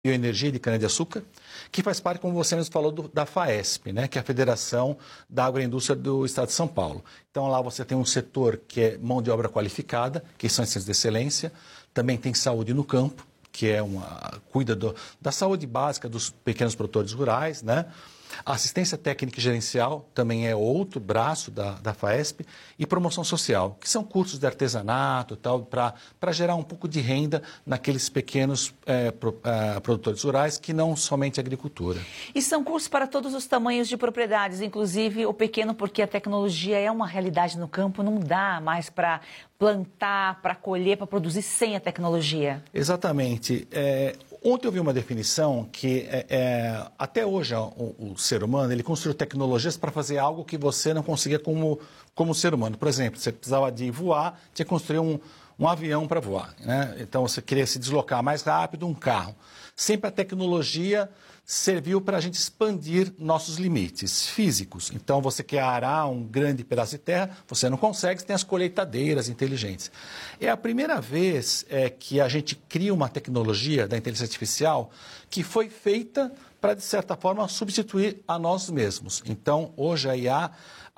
Bioenergia de cana-de-açúcar, que faz parte, como você mesmo falou, da FAESP, né, que é a Federação da Agroindústria do Estado de São Paulo. Então, lá você tem um setor que é mão de obra qualificada, que são as ciências de excelência, também tem saúde no campo, que é cuida da saúde básica dos pequenos produtores rurais, né? A assistência técnica e gerencial também é outro braço da FAESP, e promoção social, que são cursos de artesanato e tal, para gerar um pouco de renda naqueles pequenos produtores rurais, que não somente agricultura. E são cursos para todos os tamanhos de propriedades, inclusive o pequeno, porque a tecnologia é uma realidade no campo, não dá mais para plantar, para colher, para produzir sem a tecnologia. Exatamente. Ontem eu vi uma definição que até hoje o ser humano ele construiu tecnologias para fazer algo que você não conseguia como ser humano. Por exemplo, você precisava de voar, tinha que construir um avião para voar, né? Então você queria se deslocar mais rápido, um carro. Sempre a tecnologia serviu para a gente expandir nossos limites físicos. Então você quer arar um grande pedaço de terra, você não consegue, você tem as colheitadeiras inteligentes. É a primeira vez que a gente cria uma tecnologia da inteligência artificial que foi feita para, de certa forma, substituir a nós mesmos. Então, hoje a IA,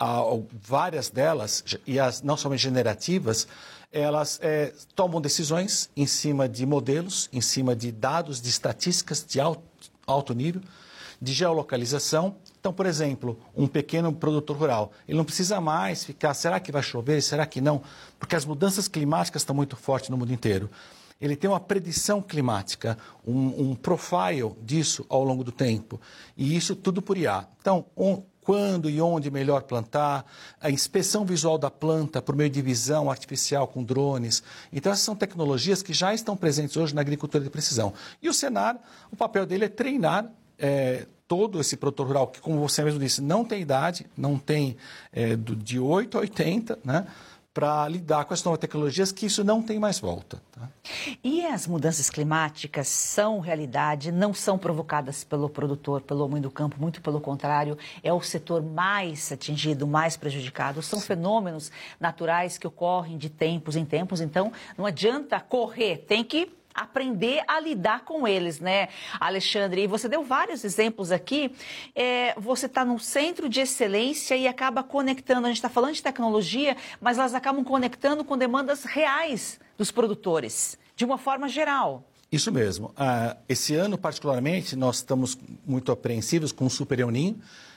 várias delas, e as não somente generativas, elas tomam decisões em cima de modelos, em cima de dados, de estatísticas de alto nível, de geolocalização. Então, por exemplo, um pequeno produtor rural, ele não precisa mais ficar, será que vai chover, será que não? Porque as mudanças climáticas estão muito fortes no mundo inteiro. Ele tem uma predição climática, um profile disso ao longo do tempo. E isso tudo por IA. Então, quando e onde melhor plantar, a inspeção visual da planta por meio de visão artificial com drones. Então, essas são tecnologias que já estão presentes hoje na agricultura de precisão. E o Senar, o papel dele é treinar todo esse produtor rural, que, como você mesmo disse, não tem idade, não tem de 8 a 80, né? Para lidar com as novas tecnologias, que isso não tem mais volta. Tá? E as mudanças climáticas são realidade, não são provocadas pelo produtor, pelo homem do campo, muito pelo contrário, é o setor mais atingido, mais prejudicado. São fenômenos naturais que ocorrem de tempos em tempos, então não adianta correr, tem que aprender a lidar com eles, né, Alexandre? E você deu vários exemplos aqui. Você está num centro de excelência e acaba conectando, a gente está falando de tecnologia, mas elas acabam conectando com demandas reais dos produtores, de uma forma geral. Isso mesmo. Esse ano, particularmente, nós estamos muito apreensivos com o Super El Niño.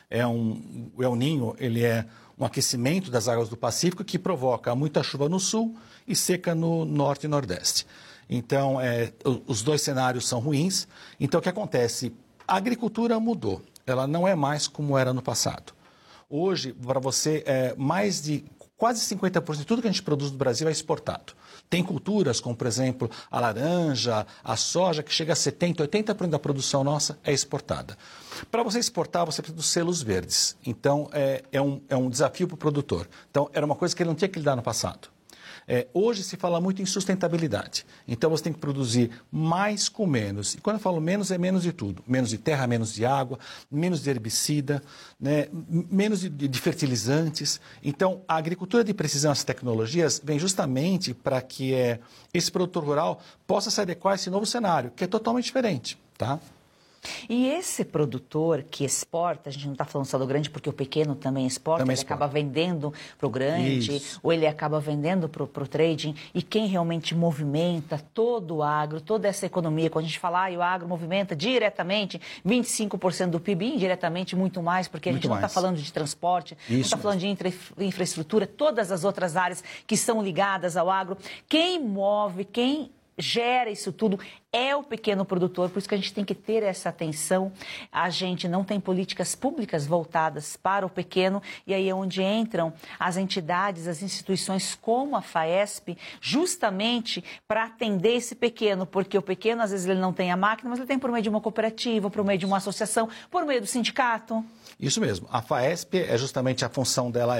O El Niño, ele é um aquecimento das águas do Pacífico que provoca muita chuva no sul e seca no norte e nordeste. Então, os dois cenários são ruins. Então, o que acontece? A agricultura mudou. Ela não é mais como era no passado. Hoje, para você, mais de quase 50% de tudo que a gente produz no Brasil é exportado. Tem culturas como, por exemplo, a laranja, a soja, que chega a 70%, 80% da produção nossa é exportada. Para você exportar, você precisa dos selos verdes. Então, é um desafio para o produtor. Então, era uma coisa que ele não tinha que lidar no passado. Hoje se fala muito em sustentabilidade. Então você tem que produzir mais com menos. E quando eu falo menos, é menos de tudo. Menos de terra, menos de água, menos de herbicida, né? Menos de fertilizantes. Então a agricultura de precisão, essas tecnologias, vem justamente para que esse produtor rural possa se adequar a esse novo cenário, que é totalmente diferente, tá? E esse produtor que exporta, a gente não está falando só do grande, porque o pequeno também exporta, ele acaba vendendo para o grande, ou ele acaba vendendo para o trading, e quem realmente movimenta todo o agro, toda essa economia, quando a gente fala, o agro movimenta diretamente 25% do PIB, indiretamente muito mais, porque a gente não está falando de transporte, não está falando de infraestrutura, todas as outras áreas que são ligadas ao agro. Quem move, quem gera isso tudo é o pequeno produtor, por isso que a gente tem que ter essa atenção. A gente não tem políticas públicas voltadas para o pequeno, e aí é onde entram as entidades, as instituições como a FAESP, justamente para atender esse pequeno, porque o pequeno às vezes ele não tem a máquina, mas ele tem por meio de uma cooperativa, por meio de uma associação, por meio do sindicato. Isso mesmo, a FAESP justamente a função dela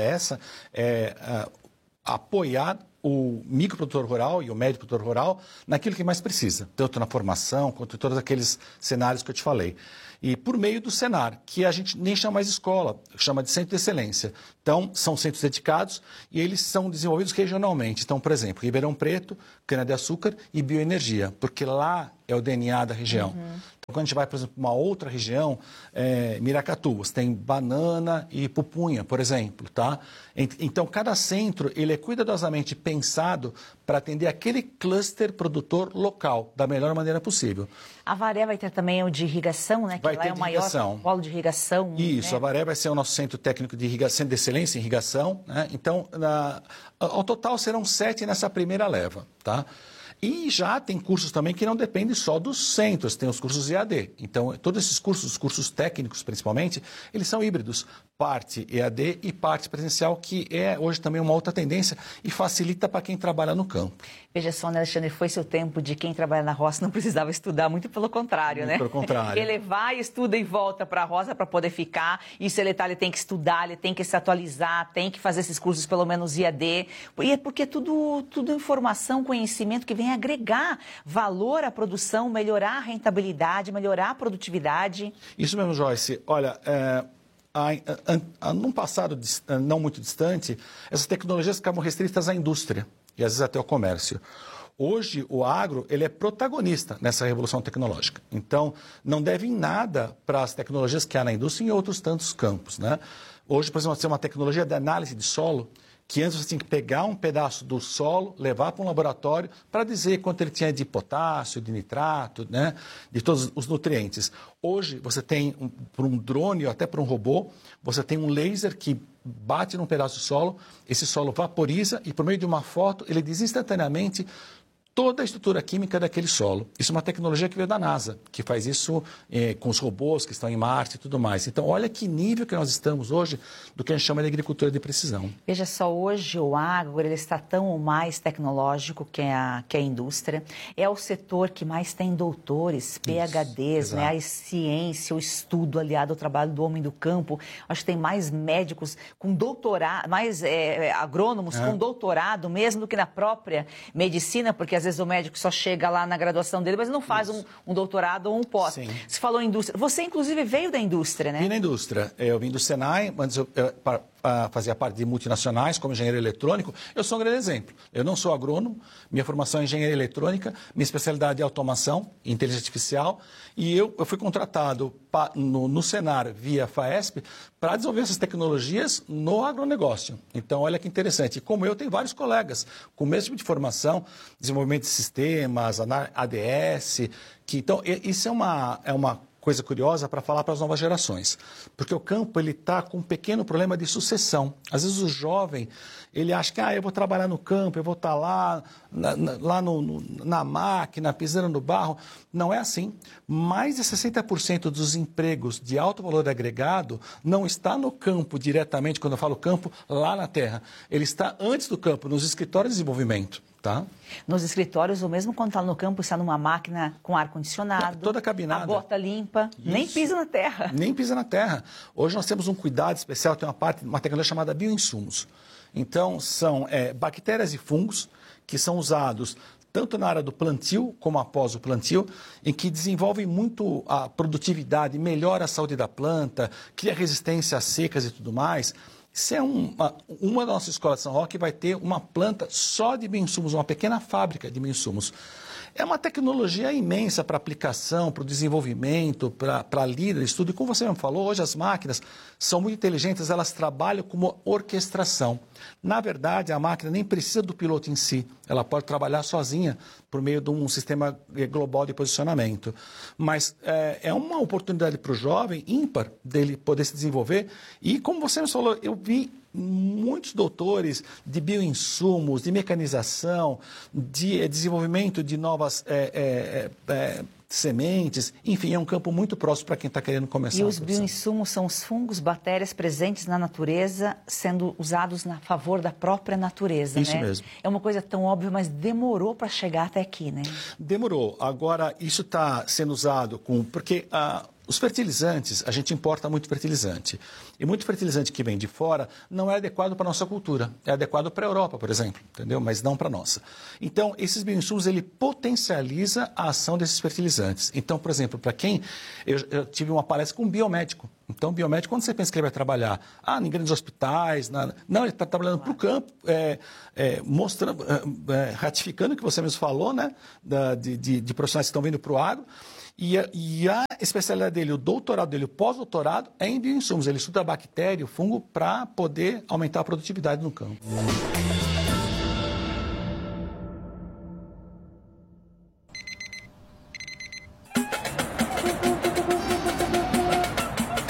apoiar o microprodutor rural e o médio produtor rural naquilo que mais precisa, tanto na formação quanto em todos aqueles cenários que eu te falei. E por meio do Senar, que a gente nem chama mais de escola, chama de centro de excelência. Então, são centros dedicados e eles são desenvolvidos regionalmente. Então, por exemplo, Ribeirão Preto, cana-de-açúcar e bioenergia, porque lá é o DNA da região. Então, quando a gente vai, por exemplo, para uma outra região, Miracatu, você tem banana e pupunha, por exemplo, tá? Então, cada centro, ele é cuidadosamente pensado para atender aquele cluster produtor local, da melhor maneira possível. A Avaré vai ter também o de irrigação, né? Que lá é o maior polo de irrigação. Isso, né? a Avaré vai ser o nosso centro técnico de irrigação, centro de excelência em irrigação, né? Então, ao total serão 7 nessa primeira leva, tá? E já tem cursos também que não dependem só dos centros, tem os cursos EAD. Então, todos esses cursos, os cursos técnicos principalmente, eles são híbridos. Parte EAD e parte presencial, que é hoje também uma outra tendência e facilita para quem trabalha no campo. Veja só, né, Alexandre, foi seu tempo de quem trabalha na roça não precisava estudar, muito pelo contrário, muito né? Pelo contrário. Ele vai, estuda e volta para a roça para poder ficar. Isso ele tem que estudar, ele tem que se atualizar, tem que fazer esses cursos pelo menos EAD. E é porque tudo informação, conhecimento que vem agregar valor à produção, melhorar a rentabilidade, melhorar a produtividade. Isso mesmo, Joyce. Olha, num passado não muito distante, essas tecnologias ficavam restritas à indústria e às vezes até ao comércio. Hoje, o agro ele é protagonista nessa revolução tecnológica. Então, não deve em nada para as tecnologias que há na indústria e em outros tantos campos, né? Hoje, por exemplo, tem uma tecnologia de análise de solo que antes você tinha que pegar um pedaço do solo, levar para um laboratório para dizer quanto ele tinha de potássio, de nitrato, né, de todos os nutrientes. Hoje, você tem, por um drone ou até por um robô, você tem um laser que bate num pedaço de solo, esse solo vaporiza e, por meio de uma foto, ele diz instantaneamente toda a estrutura química daquele solo. Isso é uma tecnologia que veio da NASA, que faz isso com os robôs que estão em Marte e tudo mais. Então, olha que nível que nós estamos hoje do que a gente chama de agricultura de precisão. Veja só, hoje o agro ele está tão ou mais tecnológico que a indústria. É o setor que mais tem doutores, PhDs, né? A ciência, o estudo aliado ao trabalho do homem do campo. Acho que tem mais médicos com doutorado, mais agrônomos com doutorado mesmo do que na própria medicina, porque às vezes o médico só chega lá na graduação dele, mas não faz um doutorado ou um pós. Sim. Você falou em indústria. Você, inclusive, veio da indústria, né? Vim da indústria. Eu vim do Senai, antes eu fazia parte de multinacionais, como engenheiro eletrônico. Eu sou um grande exemplo. Eu não sou agrônomo, minha formação é engenharia eletrônica, minha especialidade é automação, inteligência artificial, e eu fui contratado no Senar, via FAESP, para desenvolver essas tecnologias no agronegócio. Então, olha que interessante. E como eu, tenho vários colegas com o mesmo tipo de formação, desenvolvimento de sistemas, ADS, então, isso é uma coisa curiosa para falar para as novas gerações, porque o campo ele está com um pequeno problema de sucessão. Às vezes o jovem ele acha que eu vou trabalhar no campo, eu vou estar lá na máquina, pisando no barro. Não é assim. Mais de 60% dos empregos de alto valor agregado não está no campo diretamente, quando eu falo campo, lá na terra. Ele está antes do campo, nos escritórios de desenvolvimento. Tá? Nos escritórios, ou mesmo quando está no campo, está numa máquina com ar-condicionado, toda cabinada, a bota limpa, isso. Nem pisa na terra. Nem pisa na terra. Hoje nós temos um cuidado especial, tem uma tecnologia chamada bioinsumos. Então, são bactérias e fungos que são usados tanto na área do plantio como após o plantio, em que desenvolvem muito a produtividade, melhora a saúde da planta, cria resistência a secas e tudo mais. Isso é uma da nossa escola de São Roque vai ter uma planta só de bioinsumos, uma pequena fábrica de bioinsumos. É uma tecnologia imensa para aplicação, para o desenvolvimento, para líder, estudo. E como você mesmo falou, hoje as máquinas são muito inteligentes, elas trabalham como orquestração. Na verdade, a máquina nem precisa do piloto em si, ela pode trabalhar sozinha por meio de um sistema global de posicionamento. Mas é uma oportunidade para o jovem ímpar dele poder se desenvolver. E como você me falou, eu vi muitos doutores de bioinsumos, de mecanização, de desenvolvimento de novas sementes, enfim, é um campo muito próximo para quem está querendo começar. E os bioinsumos são os fungos, bactérias presentes na natureza, sendo usados a favor da própria natureza, Isso né? mesmo. É uma coisa tão óbvia, mas demorou para chegar até aqui, né? Demorou. Agora, isso está sendo usado porque Os fertilizantes, a gente importa muito fertilizante. E muito fertilizante que vem de fora não é adequado para a nossa cultura. É adequado para a Europa, por exemplo, entendeu? Mas não para a nossa. Então, esses bioinsumos, ele potencializa a ação desses fertilizantes. Então, por exemplo, para quem... Eu tive uma palestra com um biomédico. Então, o biomédico, quando você pensa que ele vai trabalhar em grandes hospitais, não, ele está trabalhando para o campo, mostrando, ratificando o que você mesmo falou, né? De profissionais que estão vindo para o agro. E a especialidade dele, o doutorado dele, o pós-doutorado, é em bioinsumos. Ele estuda bactéria, o fungo, para poder aumentar a produtividade no campo.